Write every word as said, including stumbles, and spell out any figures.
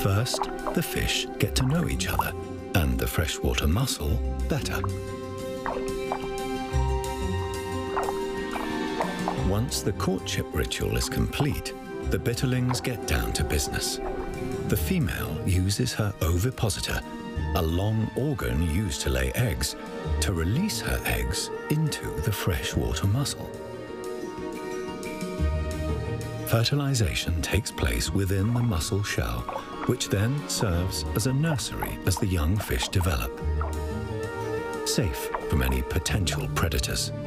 First, the fish get to know each other and the freshwater mussel better. Once the courtship ritual is complete, the bitterlings get down to business. The female uses her ovipositor, a long organ used to lay eggs, to release her eggs into the freshwater mussel. Fertilization takes place within the mussel shell, which then serves as a nursery as the young fish develop, safe from any potential predators.